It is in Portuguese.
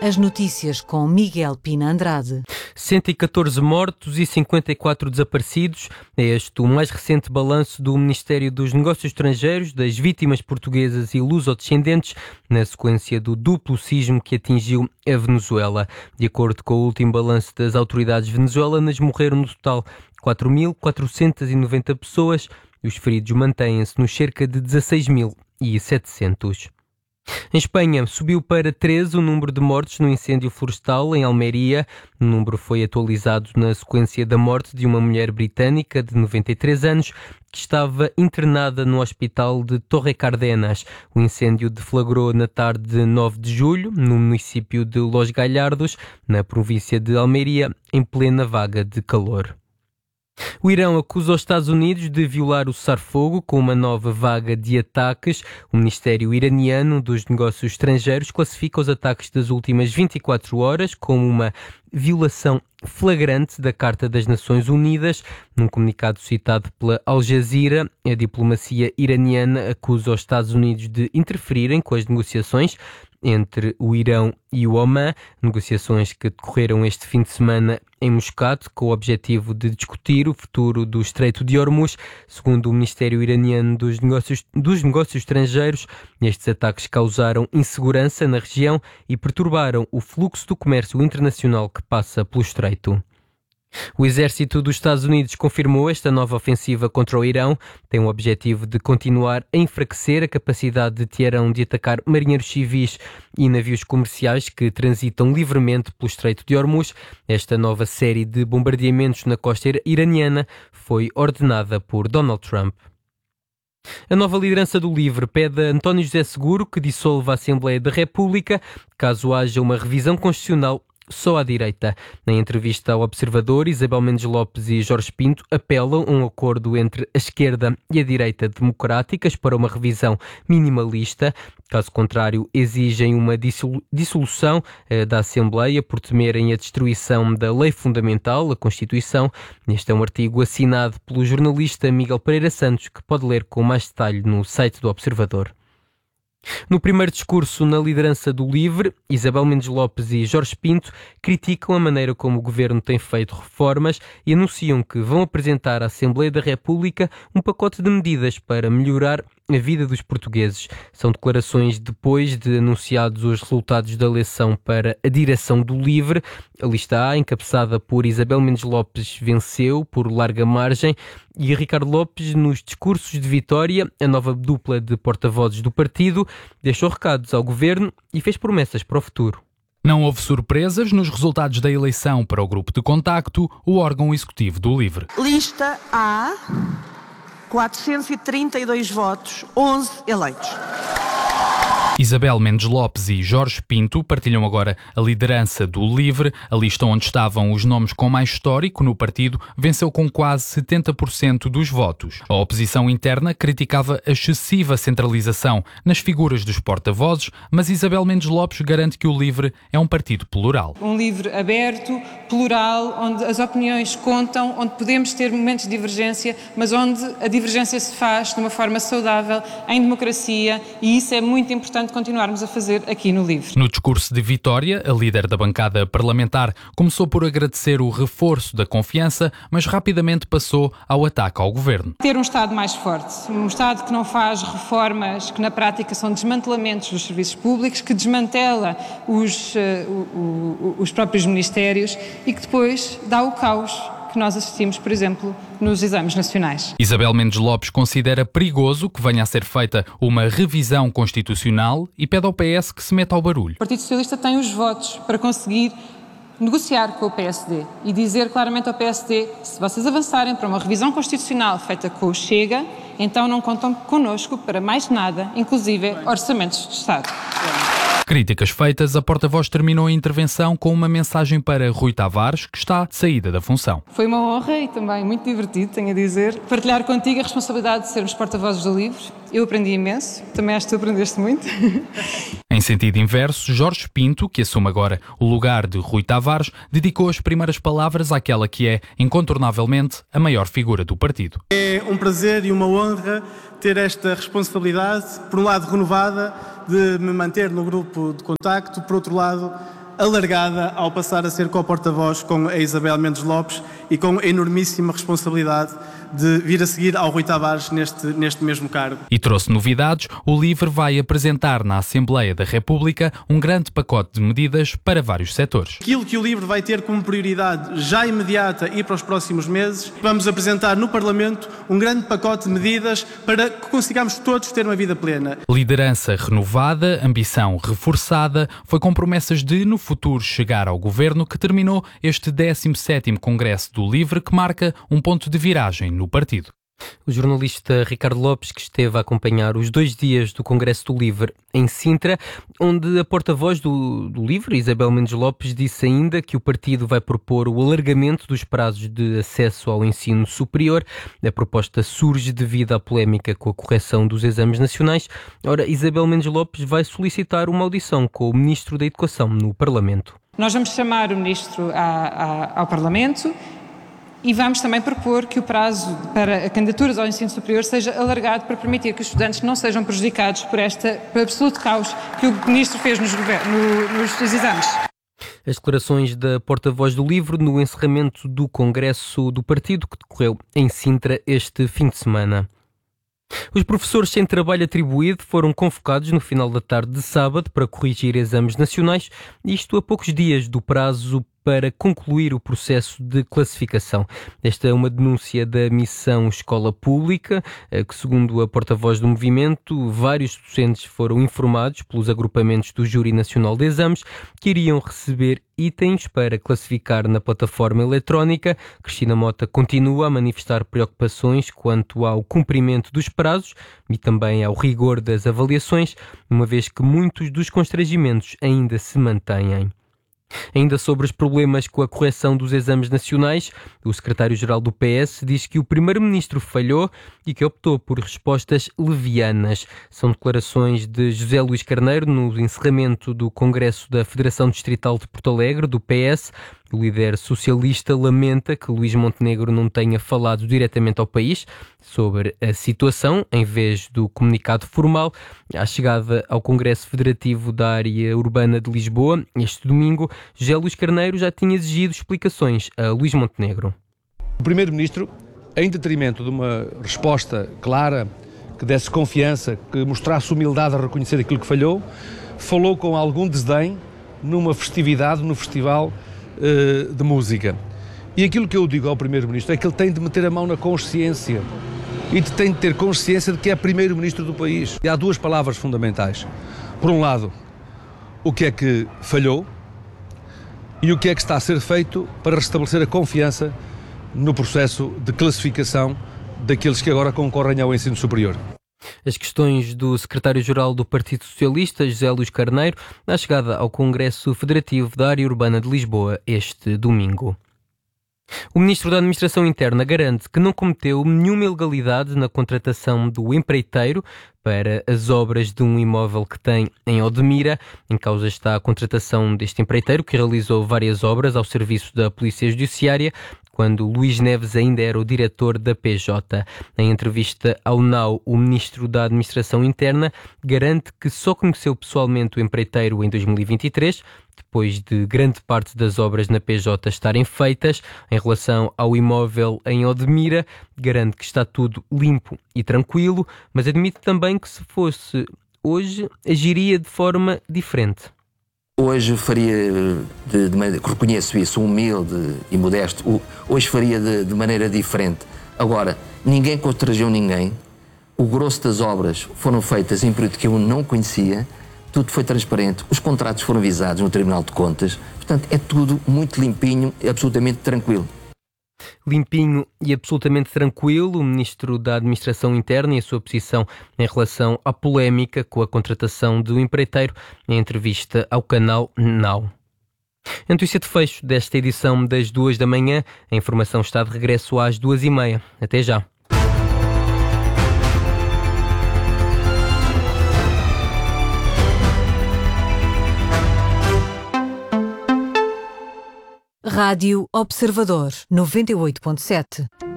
As notícias com Miguel Pina Andrade. 114 mortos e 54 desaparecidos. É este o mais recente balanço do Ministério dos Negócios Estrangeiros das vítimas portuguesas e lusodescendentes na sequência do duplo sismo que atingiu a Venezuela. De acordo com o último balanço das autoridades venezuelanas, morreram no total 4.490 pessoas e os feridos mantêm-se nos cerca de 16.700. Em Espanha, subiu para 13 o número de mortes no incêndio florestal em Almeria. O número foi atualizado na sequência da morte de uma mulher britânica de 93 anos que estava internada no hospital de Torrecárdenas. O incêndio deflagrou na tarde de 9 de julho, no município de Los Gallardos, na província de Almeria, em plena vaga de calor. O Irão acusa os Estados Unidos de violar o cessar-fogo com uma nova vaga de ataques. O Ministério Iraniano dos Negócios Estrangeiros classifica os ataques das últimas 24 horas como uma violação flagrante da Carta das Nações Unidas. Num comunicado citado pela Al Jazeera, a diplomacia iraniana acusa os Estados Unidos de interferirem com as negociações entre o Irão e o Omã, negociações que decorreram este fim de semana em Muscat, com o objetivo de discutir o futuro do Estreito de Hormuz. Segundo o Ministério Iraniano dos Negócios Estrangeiros, estes ataques causaram insegurança na região e perturbaram o fluxo do comércio internacional que passa pelo Estreito. O exército dos Estados Unidos confirmou esta nova ofensiva contra o Irão. Tem o objetivo de continuar a enfraquecer a capacidade de Teherão de atacar marinheiros civis e navios comerciais que transitam livremente pelo Estreito de Hormuz. Esta nova série de bombardeamentos na costa iraniana foi ordenada por Donald Trump. A nova liderança do LIVRE pede a António José Seguro que dissolva a Assembleia da República caso haja uma revisão constitucional só à direita. Na entrevista ao Observador, Isabel Mendes Lopes e Jorge Pinto apelam a um acordo entre a esquerda e a direita democráticas para uma revisão minimalista. Caso contrário, exigem uma dissolução da Assembleia por temerem a destruição da lei fundamental, a Constituição. Este é um artigo assinado pelo jornalista Miguel Pereira Santos, que pode ler com mais detalhe no site do Observador. No primeiro discurso na liderança do LIVRE, Isabel Mendes Lopes e Jorge Pinto criticam a maneira como o governo tem feito reformas e anunciam que vão apresentar à Assembleia da República um pacote de medidas para melhorar a vida dos portugueses. São declarações depois de anunciados os resultados da eleição para a direção do LIVRE. A lista A, encabeçada por Isabel Mendes Lopes, venceu por larga margem e Ricardo Lopes, nos discursos de vitória, a nova dupla de porta-vozes do partido, deixou recados ao governo e fez promessas para o futuro. Não houve surpresas nos resultados da eleição para o grupo de contacto, o órgão executivo do LIVRE. Lista A, 432 votos, 11 eleitos. Isabel Mendes Lopes e Jorge Pinto partilham agora a liderança do LIVRE. A lista onde estavam os nomes com mais histórico no partido venceu com quase 70% dos votos. A oposição interna criticava a excessiva centralização nas figuras dos porta-vozes, mas Isabel Mendes Lopes garante que o LIVRE é um partido plural. Um LIVRE aberto, plural, onde as opiniões contam, onde podemos ter momentos de divergência, mas onde a divergência se faz de uma forma saudável, em democracia, e isso é muito importante continuarmos a fazer aqui no LIVRE. No discurso de vitória, a líder da bancada parlamentar começou por agradecer o reforço da confiança, mas rapidamente passou ao ataque ao governo. Ter um Estado mais forte, um Estado que não faz reformas que na prática são desmantelamentos dos serviços públicos, que desmantela os próprios ministérios e que depois dá o caos que nós assistimos, por exemplo, nos exames nacionais. Isabel Mendes Lopes considera perigoso que venha a ser feita uma revisão constitucional e pede ao PS que se meta ao barulho. O Partido Socialista tem os votos para conseguir negociar com o PSD e dizer claramente ao PSD: se vocês avançarem para uma revisão constitucional feita com o Chega, então não contam connosco para mais nada, inclusive orçamentos de Estado. Críticas feitas, a porta-voz terminou a intervenção com uma mensagem para Rui Tavares, que está de saída da função. Foi uma honra e também muito divertido, tenho a dizer, partilhar contigo a responsabilidade de sermos porta-vozes do LIVRE. Eu aprendi imenso, também acho que tu aprendeste muito. Em sentido inverso, Jorge Pinto, que assume agora o lugar de Rui Tavares, dedicou as primeiras palavras àquela que é, incontornavelmente, a maior figura do partido. É um prazer e uma honra ter esta responsabilidade, por um lado renovada, de me manter no grupo de contacto, por outro lado, alargada ao passar a ser co-porta-voz com a Isabel Mendes Lopes e com a enormíssima responsabilidade de vir a seguir ao Rui Tavares neste mesmo cargo. E trouxe novidades. O LIVRE vai apresentar na Assembleia da República um grande pacote de medidas para vários setores. Aquilo que o LIVRE vai ter como prioridade já imediata e para os próximos meses, vamos apresentar no Parlamento um grande pacote de medidas para que consigamos todos ter uma vida plena. Liderança renovada, ambição reforçada, foi com promessas de, no futuro, chegar ao governo que terminou este 17º Congresso do LIVRE, que marca um ponto de viragem no partido. O jornalista Ricardo Lopes, que esteve a acompanhar os 2 dias do Congresso do LIVRE em Sintra, onde a porta-voz do LIVRE, Isabel Mendes Lopes, disse ainda que o partido vai propor o alargamento dos prazos de acesso ao ensino superior. A proposta surge devido à polémica com a correção dos exames nacionais. Ora, Isabel Mendes Lopes vai solicitar uma audição com o Ministro da Educação no Parlamento. Nós vamos chamar o Ministro ao Parlamento e vamos também propor que o prazo para candidaturas ao ensino superior seja alargado para permitir que os estudantes não sejam prejudicados por este absoluto caos que o Ministro fez nos exames. As declarações da porta-voz do LIVRE no encerramento do Congresso do Partido, que decorreu em Sintra este fim de semana. Os professores sem trabalho atribuído foram convocados no final da tarde de sábado para corrigir exames nacionais, isto a poucos dias do prazo para concluir o processo de classificação. Esta é uma denúncia da Missão Escola Pública, que, segundo a porta-voz do movimento, vários docentes foram informados pelos agrupamentos do Júri Nacional de Exames que iriam receber itens para classificar na plataforma eletrónica. Cristina Mota continua a manifestar preocupações quanto ao cumprimento dos prazos e também ao rigor das avaliações, uma vez que muitos dos constrangimentos ainda se mantêm. Ainda sobre os problemas com a correção dos exames nacionais, o secretário-geral do PS diz que o primeiro-ministro falhou e que optou por respostas levianas. São declarações de José Luís Carneiro no encerramento do Congresso da Federação Distrital de Porto Alegre, do PS. O líder socialista lamenta que Luís Montenegro não tenha falado diretamente ao país sobre a situação, em vez do comunicado formal. À chegada ao Congresso Federativo da Área Urbana de Lisboa, este domingo, José Luís Carneiro já tinha exigido explicações a Luís Montenegro. O Primeiro-Ministro, em detrimento de uma resposta clara, que desse confiança, que mostrasse humildade a reconhecer aquilo que falhou, falou com algum desdém numa festividade, no festival de música. E aquilo que eu digo ao Primeiro-Ministro é que ele tem de meter a mão na consciência e tem de ter consciência de que é Primeiro-Ministro do país. E há 2 palavras fundamentais. Por um lado, o que é que falhou e o que é que está a ser feito para restabelecer a confiança no processo de classificação daqueles que agora concorrem ao ensino superior. As questões do secretário-geral do Partido Socialista, José Luís Carneiro, na chegada ao Congresso Federativo da Área Urbana de Lisboa este domingo. O Ministro da Administração Interna garante que não cometeu nenhuma ilegalidade na contratação do empreiteiro para as obras de um imóvel que tem em Odmira. Em causa está a contratação deste empreiteiro, que realizou várias obras ao serviço da Polícia Judiciária, quando Luís Neves ainda era o diretor da PJ. Em entrevista ao NAU, o Ministro da Administração Interna garante que só conheceu pessoalmente o empreiteiro em 2023, depois de grande parte das obras na PJ estarem feitas. Em relação ao imóvel em Odmira, garante que está tudo limpo e tranquilo, mas admite também que se fosse hoje, agiria de forma diferente. Hoje faria, reconheço isso, humilde e modesto, hoje faria de maneira diferente. Agora, ninguém constrangeu ninguém, o grosso das obras foram feitas em período que eu não conhecia, tudo foi transparente, os contratos foram visados no Tribunal de Contas, portanto é tudo muito limpinho e absolutamente tranquilo. Limpinho e absolutamente tranquilo, o Ministro da Administração Interna e a sua posição em relação à polémica com a contratação do empreiteiro em entrevista ao canal NAU. A notícia de fecho desta edição das 2 da manhã, a informação está de regresso às 2h30. Até já. Rádio Observador 98.7